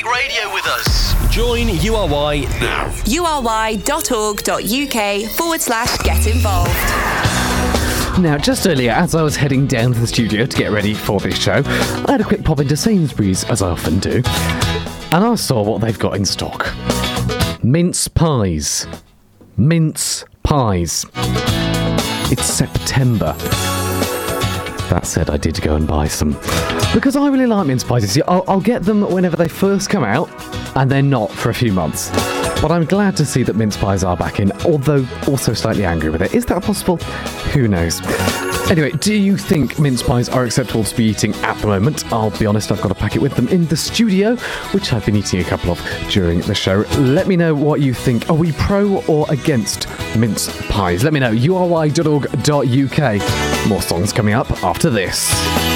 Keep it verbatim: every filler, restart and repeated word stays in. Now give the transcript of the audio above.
radio with us. Join U R Y now. ury.org.uk forward slash get involved. Now, just earlier, as I was heading down to the studio to get ready for this show, I had a quick pop into Sainsbury's, as I often do, and I saw what they've got in stock. Mince pies. Mince pies. It's September. That said, I did go and buy some. Because I really like mince pies. See, I'll, I'll get them whenever they first come out, and they're not for a few months. But I'm glad to see that mince pies are back in, although also slightly angry with it. Is that possible? Who knows? Anyway, do you think mince pies are acceptable to be eating at the moment? I'll be honest, I've got a packet with them in the studio, which I've been eating a couple of during the show. Let me know what you think. Are we pro or against mince pies? Let me know. u r y dot org dot u k. More songs coming up after this.